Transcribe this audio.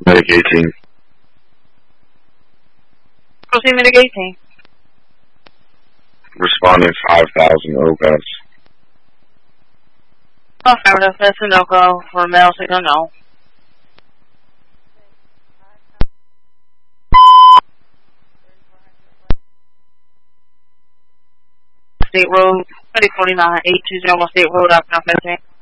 Medic 18. Proceed, Medic 18. Responding 5,000 OPS. Affirmative, that's a no-go for male signal no. State Road, 2049, 820 State Road, Alpha 15.